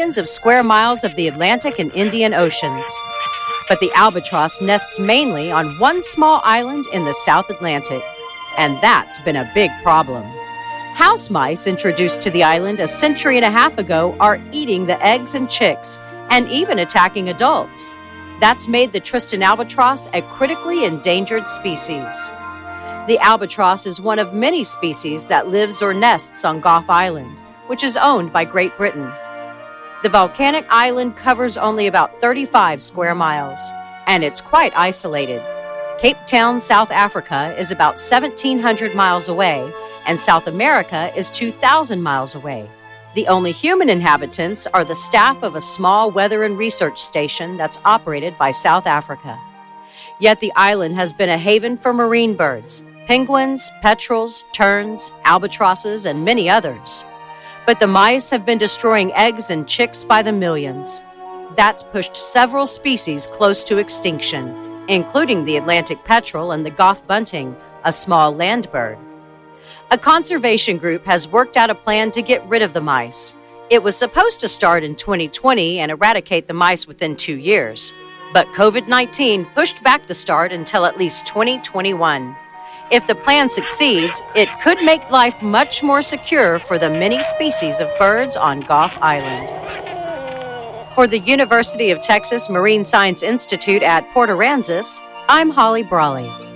millions of square miles of the Atlantic and Indian Oceans. But the albatross nests mainly on one small island in the South Atlantic, and that's been a big problem. House mice introduced to the island a century and a half ago are eating the eggs and chicks and even attacking adults. That's made the Tristan albatross a critically endangered species. The albatross is one of many species that lives or nests on Gough Island, which is owned by Great Britain. The volcanic island covers only about 35 square miles, and it's quite isolated. Cape Town, South Africa is about 1,700 miles away, and South America is 2,000 miles away. The only human inhabitants are the staff of a small weather and research station that's operated by South Africa. Yet the island has been a haven for marine birds, penguins, petrels, terns, albatrosses, and many others. But the mice have been destroying eggs and chicks by the millions. That's pushed several species close to extinction, including the Atlantic petrel and the Gough bunting, a small land bird. A conservation group has worked out a plan to get rid of the mice. It was supposed to start in 2020 and eradicate the mice within 2 years. But COVID-19 pushed back the start until at least 2021. If the plan succeeds, it could make life much more secure for the many species of birds on Gough Island. For the University of Texas Marine Science Institute at Port Aransas, I'm Holly Brawley.